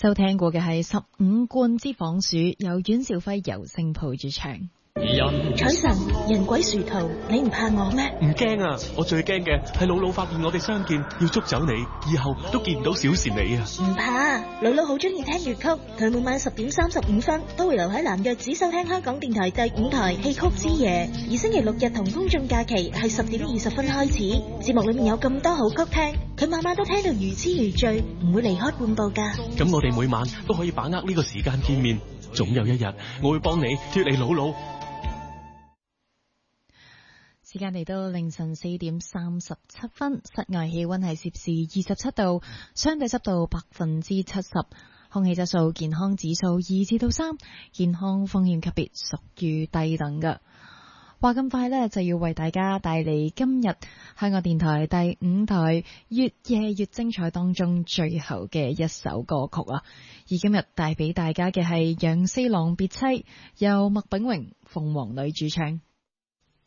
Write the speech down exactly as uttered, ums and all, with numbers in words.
收聽過嘅係十五貫之房鼠，由阮兆輝由星抱主唱。 財神，人鬼殊途，你唔怕我咩？ 唔驚啊！我最驚嘅係姥姥發現我哋相見，要捉走你，以後都見唔到小倩你啊！ 唔怕，姥姥好中意聽粵曲，佢每晚十點三十五分都會留喺南約只收聽香港電台第五台戲曲之夜，而星期六日同公眾假期係十點二十分開始。節目裏面有咁多好曲聽，佢晚晚都聽到如痴如醉，唔會離開半步噶。 咁我哋每晚都可以把握呢個時間見面，總有一日我會幫你脫離姥姥。 時間嚟到凌晨四點三十七分，室外氣溫係攝氏二十七度，相對濕度百分之七十，空氣質素健康指數二至到三，健康風險級別屬於低等㗎。話咁快呢，就要為大家帶嚟今日香港電台第五台越夜越精彩當中最後嘅一首歌曲啊！而今日帶俾大家嘅係《楊四郎別妻》，由麥炳榮、鳳凰女主唱。